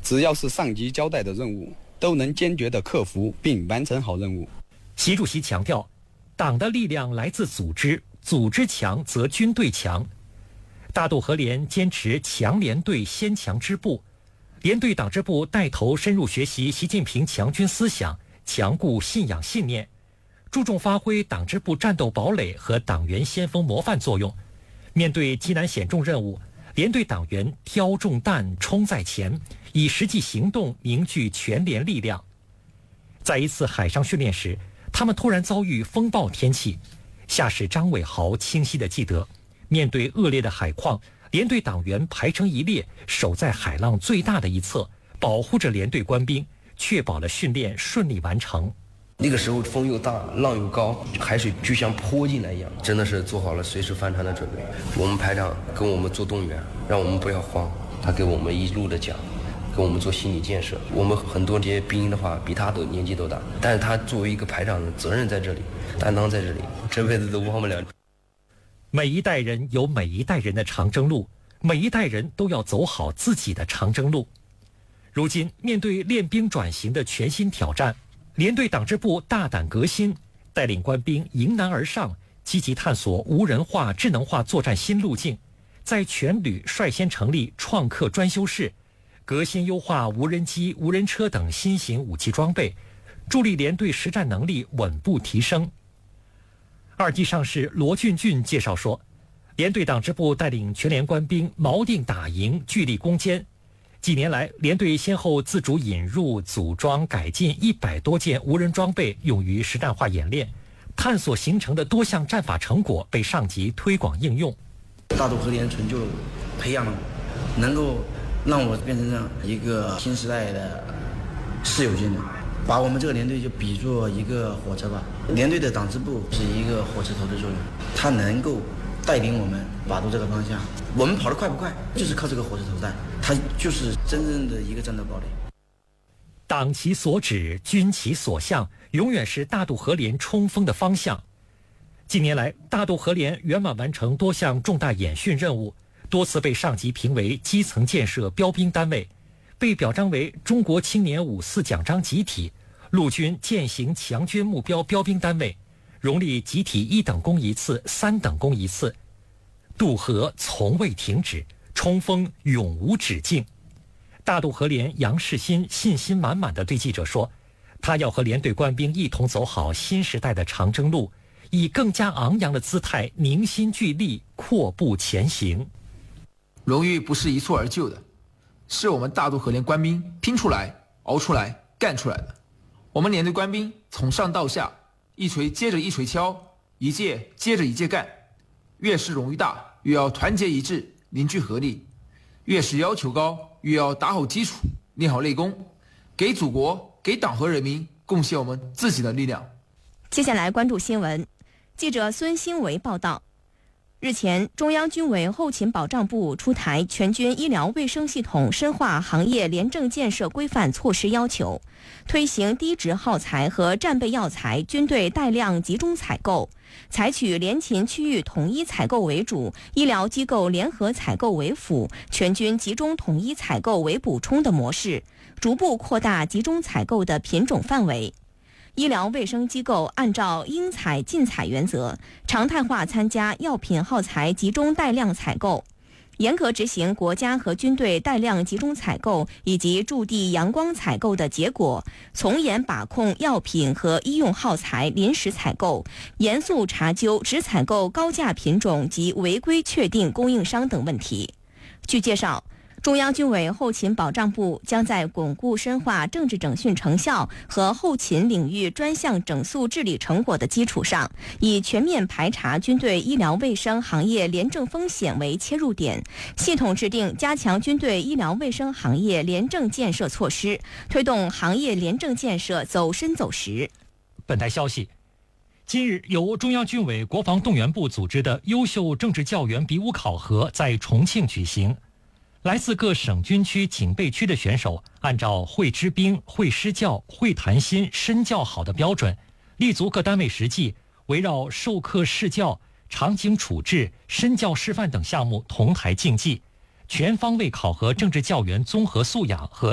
只要是上级交代的任务，都能坚决地克服并完成好任务。 习主席强调，党的力量来自组织，组织强则军队强。大渡河联坚持强连队先强支部，连队党支部带头深入学习习近平强军思想，强固信仰信念，注重发挥党支部战斗堡垒和党员先锋模范作用。面对艰难险重任务，连队党员挑重担冲在前，以实际行动凝聚全连力量。在一次海上训练时，他们突然遭遇风暴天气。下士张伟豪清晰地记得，面对恶劣的海况，连队党员排成一列，守在海浪最大的一侧，保护着连队官兵，确保了训练顺利完成。 那个时候风又大，浪又高，海水就像泼进来一样，真的是做好了随时翻船的准备。我们排长跟我们做动员，让我们不要慌，他给我们一路的讲，给我们做心理建设。我们很多这些兵营的话，比他年纪都大，但是他作为一个排长的责任在这里，担当在这里，这辈子都忘不了。 每一代人有每一代人的长征路，每一代人都要走好自己的长征路。如今面对练兵转型的全新挑战，连队党支部大胆革新，带领官兵迎难而上，积极探索无人化、智能化作战新路径，在全旅率先成立创客专修室，革新优化无人机、无人车等新型武器装备，助力连队实战能力稳步提升。二级上士罗俊俊介绍说，连队党支部带领全连官兵锚定打营，聚力攻坚。几年来，连队先后自主引入、组装、改进100多件无人装备，用于实战化演练，探索形成的多项战法成果被上级推广应用。 大渡河联成就培养了我，能够让我变成这样一个新时代的事有军人。把我们这个连队就比作一个火车吧，连队的党支部是一个火车头的作用，它能够带领我们把握这个方向。我们跑得快不快，就是靠这个火车头带，它就是真正的一个战斗堡垒。 党其所指，军其所向，永远是大渡河联冲锋的方向。近年来，大渡河联圆满完成多项重大演训任务，多次被上级评为基层建设标兵单位，被表彰为中国青年5·4奖章集体、陆军践行强军目标标兵单位，荣立集体1等功1次、3等功1次。渡河从未停止，冲锋永无止境。大渡河联杨世新信心满满地对记者说，他要和连队官兵一同走好新时代的长征路，以更加昂扬的姿态凝心聚力，阔步前行。 荣誉不是一蹴而就的，是我们大渡河联官兵拼出来、熬出来、干出来的。我们连队官兵从上到下，一锤接着一锤敲，一届接着一届干。越是荣誉大，越要团结一致，凝聚合力；越是要求高，越要打好基础，练好内功，给祖国、给党和人民贡献我们自己的力量。 接下来关注新闻，记者孙新维报道。日前，中央军委后勤保障部出台全军医疗卫生系统深化行业廉政建设规范措施要求，推行低值耗材和战备药材军队带量集中采购，采取联勤区域统一采购为主，医疗机构联合采购为辅，全军集中统一采购为补充的模式，逐步扩大集中采购的品种范围。医疗卫生机构按照应采尽采原则，常态化参加药品耗材集中带量采购，严格执行国家和军队带量集中采购以及驻地阳光采购的结果，从严把控药品和医用耗材临时采购，严肃查究只采购高价品种及违规确定供应商等问题。据介绍，中央军委后勤保障部将在巩固深化政治整训成效和后勤领域专项整肃治理成果的基础上，以全面排查军队医疗卫生行业廉政风险为切入点，系统制定加强军队医疗卫生行业廉政建设措施，推动行业廉政建设走深走实。 本台消息，今日由中央军委国防动员部组织的优秀政治教员比武考核在重庆举行。来自各省军区警备区的选手，按照会知兵、会施教、会谈心、身教好的标准，立足各单位实际，围绕授课试教、场景处置、身教示范等项目同台竞技，全方位考核政治教员综合素养和